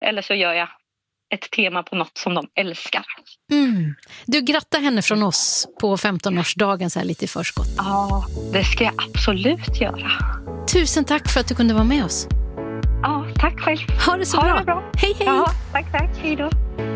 Eller så gör jag ett tema på något som de älskar. Du, grattar henne från oss på 15-årsdagen så här lite i förskott. Ja, det ska jag absolut göra. Tusen tack för att du kunde vara med oss. Ja, tack själv. Ha det så bra. Ha det bra. Hej, hej. Ja, tack. Hej då.